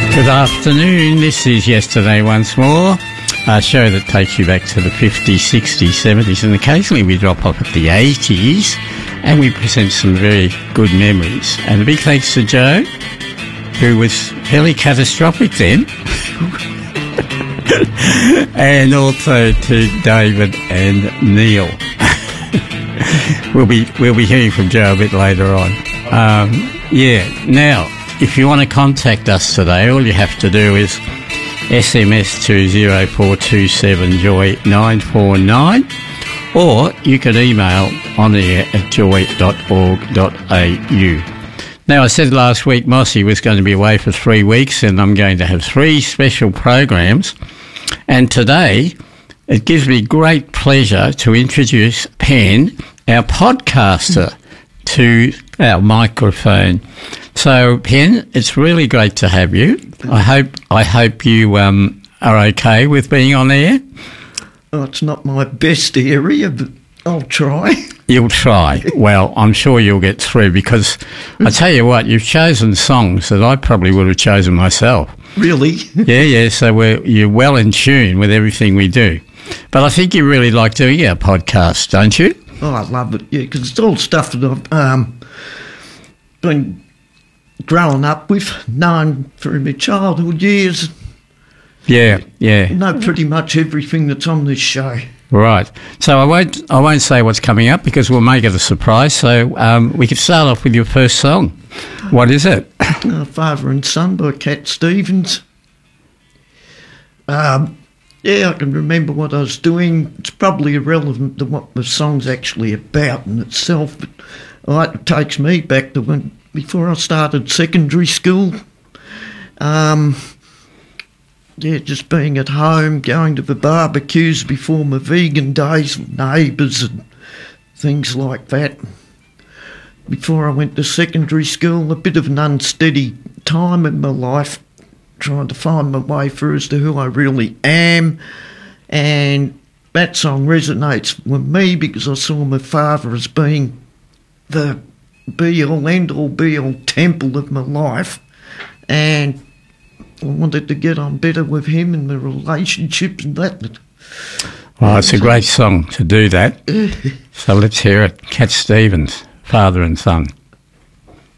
Good afternoon, this is Yesterday Once More, a show that takes you back to the 50s, 60s, 70s, and occasionally we drop off at the 80s and we present some very good memories. And a big thanks to Joe, who was fairly catastrophic then, and also to David and Neil. We'll be hearing from Joe a bit later on. Now, if you want to contact us today, all you have to do is SMS to 0427-JOY-949, or you can email on the air at joy.org.au. Now, I said last week Mossy was going to be away for 3 weeks, and I'm going to have 3 special programs. And today, it gives me great pleasure to introduce Pen, our podcaster, to our microphone. So, Pen, it's really great to have you. I hope you are okay with being on air. Oh, it's not my best area, but I'll try. You'll try. Well, I'm sure you'll get through, because I tell you what, you've chosen songs that I probably would have chosen myself. Really? Yeah. So you're well in tune with everything we do. But I think you really like doing our podcast, don't you? Oh, I love it, yeah, because it's all stuff that I've been growing up with, known through my childhood years. Yeah. I know pretty much everything that's on this show. Right. So I won't say what's coming up, because we'll make it a surprise. So we could start off with your first song. What is it? Father and Son by Cat Stevens. I can remember what I was doing. It's probably irrelevant to what the song's actually about in itself, but it takes me back to when before I started secondary school. Just being at home, going to the barbecues before my vegan days with neighbours and things like that. Before I went to secondary school, a bit of an unsteady time in my life, trying to find my way through as to who I really am. And that song resonates with me because I saw my father as being the be-all, end-all, be-all temple of my life. And I wanted to get on better with him and the relationships and that. Well, it's a great song to do that. So let's hear it. Cat Stevens, Father and Son.